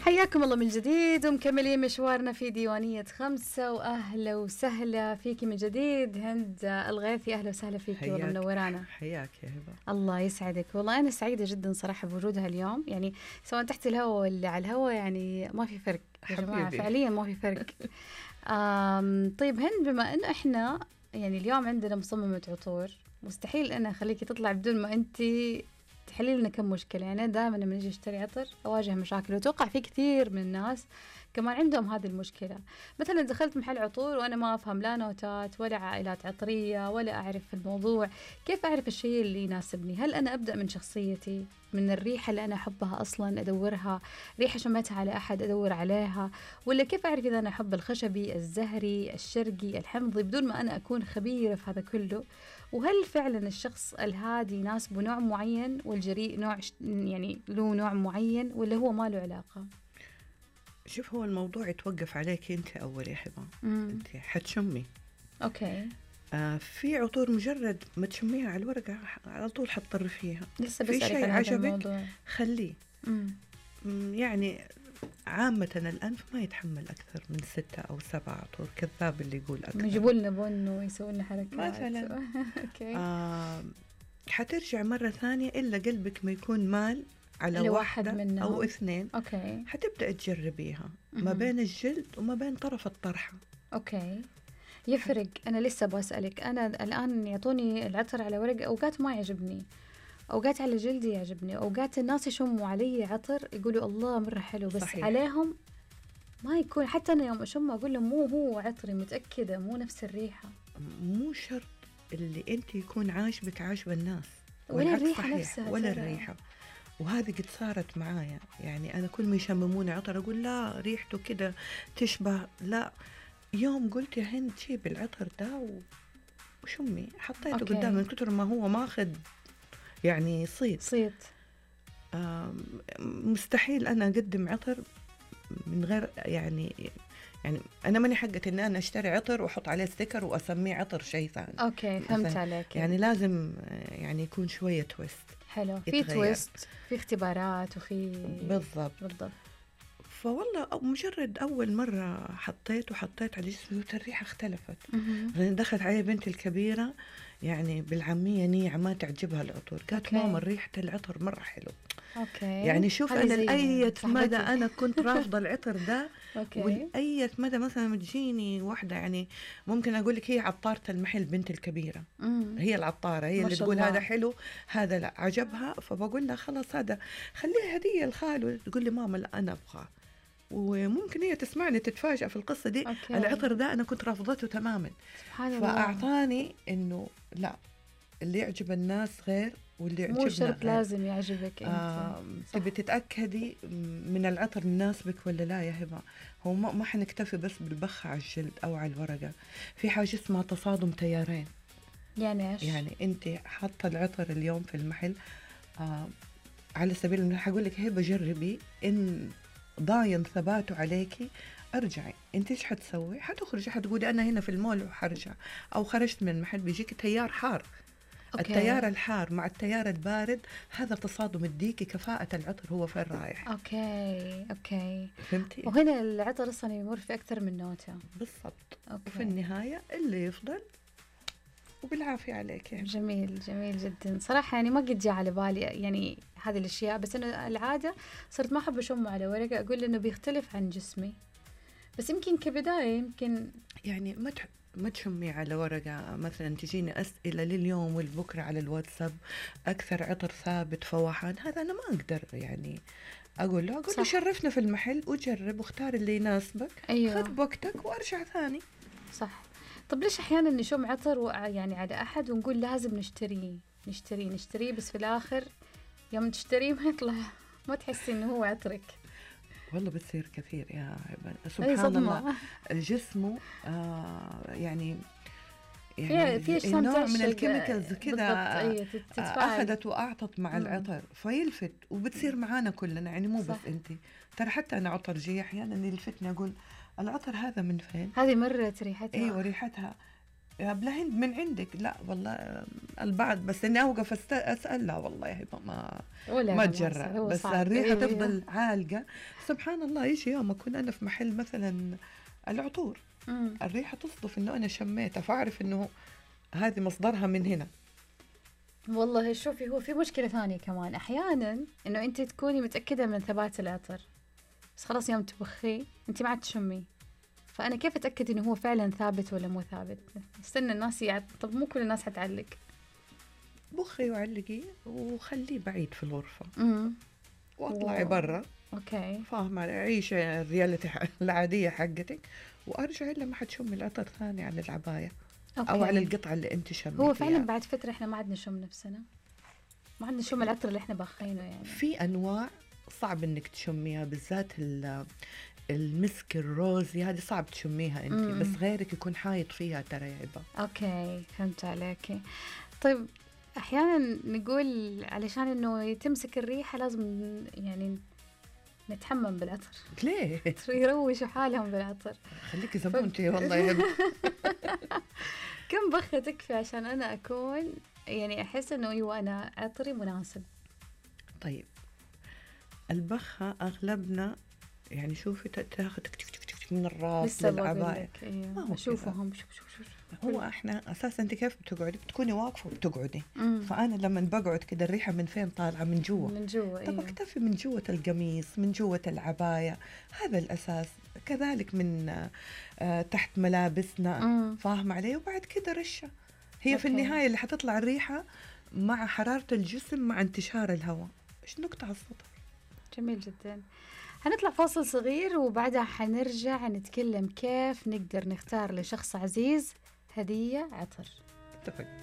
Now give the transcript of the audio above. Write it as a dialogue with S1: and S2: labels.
S1: حياكم الله من جديد ومكملين مشوارنا في ديوانية خمسة، وأهلا وسهلا فيكي من جديد هند الغيثي. أهلا وسهلا فيكي، والله منورانا.
S2: حياك يا هبة.
S1: الله يسعدك، والله أنا سعيدة جدا صراحة بوجودها اليوم، يعني سواء تحت الهواء ولا على الهواء، يعني ما في فرق يا جماعة، فعليا ما في فرق. طيب هند، بما أنه إحنا يعني اليوم عندنا مصممة عطور، مستحيل أنا أخليكي تطلع بدون ما أنتي تحلي لنا كم مشكلة. يعني أنا دائما لما نجي اشتري عطر أواجه مشاكل، وأتوقع في كثير من الناس كمان عندهم هذه المشكلة. مثلا دخلت محل عطور وأنا ما أفهم لا نوتات ولا عائلات عطرية ولا أعرف الموضوع. كيف أعرف الشيء اللي يناسبني؟ هل أنا أبدأ من شخصيتي، من الريحة اللي أنا أحبها أصلا أدورها، ريحة شمتها على أحد أدور عليها، ولا كيف أعرف إذا أنا أحب الخشبي الزهري الشرقي الحمضي بدون ما أنا أكون خبيرة في هذا كله؟ وهل فعلا الشخص الهادي يناسبه نوع معين والجريء نوع يعني له نوع معين، ولا هو ما له علاقة؟
S2: شوف، هو الموضوع يتوقف عليك انت اول يا حبا. انت حتشمي.
S1: اوكي.
S2: في عطور مجرد ما تشميها على الورقة على طول حتضر فيها.
S1: لسه
S2: في
S1: بسألك
S2: شيء
S1: عن هذا
S2: عجبك
S1: الموضوع.
S2: خليه. يعني عامة الأنف ما يتحمل أكثر من 6 أو 7 عطور. كذاب اللي يقول أكثر.
S1: يجيبوا لنا بن ويسووا لنا حركات
S2: مثلا.
S1: اوكي.
S2: حترجع مرة ثانية إلا قلبك ما يكون مال على واحدة أو 2.
S1: اوكي.
S2: حتبدأ تجربيها ما بين الجلد وما بين طرف الطرحة.
S1: اوكي. يفرق. أنا لسه بسألك، أنا الآن يعطوني العطر على ورق، أوقات ما يعجبني، أوقات على جلدي يعجبني، أوقات الناس يشموا علي عطر يقولوا الله مرة حلو، بس
S2: صحيح.
S1: عليهم ما يكون. حتى أنا يوم أشم أقول لهم مو هو عطري، متأكدة مو نفس الريحة.
S2: مو شرط اللي أنت يكون عاجبك عاجب الناس،
S1: ولا الريحة نفسها
S2: ولا الريحة. وهذه قد صارت معايا، يعني أنا كل ما يشمموني عطر أقول لا ريحته كده تشبه. لا، يوم قلت يا هند شيب العطر ده وشمي، حطيته قدام من كتر ما هو ماخذ يعني صيت. مستحيل أنا أقدم عطر من غير يعني أنا ماني حقة إن أنا أشتري عطر وأحط عليه ستيكر وأسميه عطر شيء ثاني.
S1: أوكي، فهمت عليك.
S2: يعني لازم يعني يكون شوية تويست.
S1: حلو، في تويست، في اختبارات، وفي بالضبط.
S2: فوالله مجرد أول مرة حطيت على جسمي الريحة اختلفت. لأن دخلت علي بنتي الكبيرة يعني بالعامية نيعة ما تعجبها العطور، قالت ماما ريحة العطر مرة حلو.
S1: أوكي.
S2: يعني شوف أنا لأية مدى أنا كنت رافضة العطر ده. ولأية مدى مثلا تجيني واحدة، يعني ممكن أقول لك هي عطارة المحل بنتي الكبيرة، هي العطارة، هي اللي تقول هذا حلو هذا لا عجبها، فبقول لها خلاص هذا خليها هدية لخاله. تقول لي ماما لا أنا أبغاه، وممكن هي تسمعني تتفاجأ في القصة دي. العطر ده أنا كنت رافضته تماما، فأعطاني إنه لا، اللي يعجب الناس غير واللي يعجبنا
S1: مو شرط لازم يعجبك انت.
S2: تبي تتأكدي من العطر يناسبك ولا لا يا هبة. هو ما حنكتفي بس بالبخة على الجلد أو على الورقة، في حاجة اسمها تصادم تيارين.
S1: يعني إيش؟
S2: يعني أنت حاطة العطر اليوم في المحل، على سبيل المثال حقول لك هبة جربي، إن ضاين ثباته عليكي ارجعي. انت ايش حتسوي؟ حتخرجي حتقولي انا هنا في المول وحرجع، او خرجت من المحل بيجيك تيار حار. التيار الحار مع التيار البارد هذا تصادم، يديكي كفاءة العطر هو فين رايح.
S1: اوكي
S2: فهمتي؟
S1: وهنا العطر اصلا يمر في اكثر من نوتة.
S2: بالضبط. وفي النهاية اللي يفضل وبالعافية عليك. يعني
S1: جميل جدا صراحة. يعني ما قد جاء على بالي يعني هذه الأشياء، بس أنا العادة صرت ما أحب أشمه على ورقة، أقول إنه بيختلف عن جسمي، بس يمكن كبداية يمكن يعني
S2: ما تشمي على ورقة. مثلا تجيني أسئلة لليوم والبكرة على الواتساب أكثر عطر ثابت فواحان، هذا أنا ما أقدر يعني أقول له شرفنا في المحل وجرب واختار اللي يناسبك.
S1: أيوة.
S2: خذ وقتك وأرجع ثاني.
S1: صح. طب ليش أحيانا نشم عطر يعني على أحد ونقول لازم نشتريه بس في الآخر يوم تشتريه ما يطلع، ما تحسي إنه هو عطرك؟
S2: والله بتصير كثير يا سبحان الله. جسمه يعني
S1: في
S2: نوع من الكيميكالز كده أخذت وأعطت مع العطر فيلفت، وبتصير معانا كلنا يعني مو بس أنتي. ترى حتى أنا عطرجية أحيانا يلفتني أقول العطر هذا من فين؟
S1: هذه مرت ريحتها.
S2: أيوة ريحتها. يا بلا هند من عندك؟ لا والله البعض، بس اني اوقف اسال، لا والله يا ما تجرأ، بس الريحه تفضل عالقه. سبحان الله، ايش يوم اكون انا في محل مثلا العطور، الريحه تصدف انه انا شميتها، فاعرف انه هذه مصدرها من هنا.
S1: والله شوفي، هو في مشكله ثانيه كمان احيانا، انه انت تكوني متاكده من ثبات العطر، بس خلاص يوم تبخيه انت ما عاد تشميه. فانا كيف اتاكد انه هو فعلا ثابت ولا مو ثابت؟ استنى الناس طب مو كل الناس حتعلق.
S2: بخي وعلقي وخليه بعيد في الغرفه، واطلعي برا.
S1: اوكي،
S2: فاهمه، عيشي الرياليتي العاديه حقتك، وارجعي لما حتشم العطر ثاني على العبايه. أوكي. او على القطعه اللي انت شميتيها.
S1: هو فعلا بعد فتره احنا ما عاد نشم نفسنا، ما عاد نشم العطر اللي احنا باخينه. يعني
S2: في انواع صعب انك تشميها، بالذات المسك الروزي، هذه صعب تشميها انت، بس غيرك يكون حايط فيها ترى يا عبا.
S1: اوكي، فهمت عليك. طيب احيانا نقول علشان انه تمسك الريحه لازم يعني نتحمم بالعطر.
S2: ليه؟
S1: يروشوا حالهم بالعطر.
S2: خليكي زبونتي والله يا
S1: كم بخة تكفي عشان انا اكون يعني احس انه ايوه انا عطري مناسب؟
S2: طيب البخة اغلبنا يعني شوفي تاخذ من الراس للعباية.
S1: أيوة. اشوفهم شوف
S2: هو احنا اساسا انت كيف بتقعدي؟ بتكوني واقفه وبتقعدي. فانا لما بقعد كده الريحه من فين طالعه؟ من جوا. طب اكتفي من جوه القميص، من جوه العبايه، هذا الاساس. كذلك من تحت ملابسنا. فاهم علي؟ وبعد كده رشه هي في النهايه اللي حتطلع الريحه مع حراره الجسم مع انتشار الهواء. ايش نقطه على السطر.
S1: جميل جدا. هنطلع فاصل صغير وبعدها حنرجع نتكلم كيف نقدر نختار لشخص عزيز هدية عطر.
S2: اتفق.